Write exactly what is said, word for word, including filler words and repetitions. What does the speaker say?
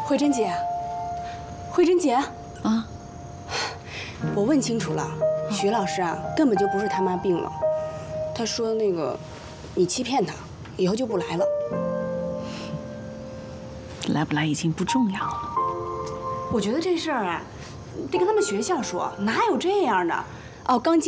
慧珍姐，慧珍姐， 啊， 我问清楚了，徐老师啊，根本就不是他妈病了。他说那个，你欺骗他，以后就不来了。 来不来已经不重要了。 我觉得这事儿啊，得跟他们学校说，哪有这样的？哦，刚进。